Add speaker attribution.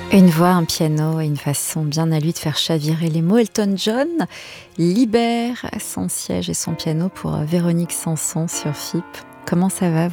Speaker 1: Une voix, un piano et une façon bien à lui de faire chavirer les mots. Elton John libère son siège et son piano pour Véronique Sanson sur FIP. Comment ça va, vous ?